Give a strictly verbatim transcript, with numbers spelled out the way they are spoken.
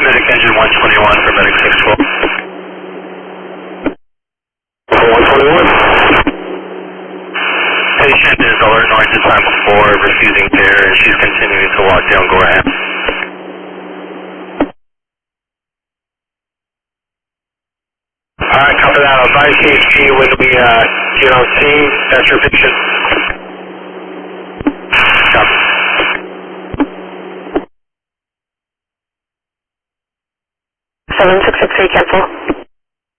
Medic engine one twenty-one for Medic six twelve. one twenty-one. Patient is alert noise at time before, refusing care, and she's continuing to walk down Gorham. Alright, copy that. I'll advise C H P when we uh, get on scene. That's your patient.